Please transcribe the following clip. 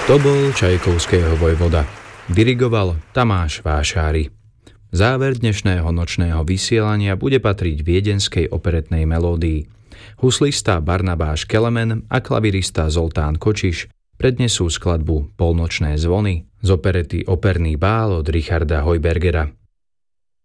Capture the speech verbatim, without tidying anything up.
To bol Čajkovského vojvoda. Dirigoval Tamáš Vášári. Záver dnešného nočného vysielania bude patriť viedenskej operetnej melódii. Huslista Barnabáš Kelemen a klavirista Zoltán Kočiš prednesú skladbu Polnočné zvony z operety Operný bál od Richarda Heubergera.